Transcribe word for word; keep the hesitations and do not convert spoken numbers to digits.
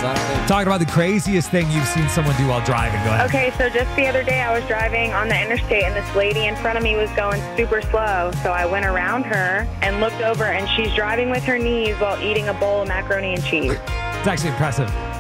Saturday. Talking about the craziest thing you've seen someone do while driving. Go ahead. Okay, so just the other day I was driving on the interstate and this lady in front of me was going super slow. So I went around her and looked over and she's driving with her knees while eating a bowl of macaroni and cheese. It's actually impressive.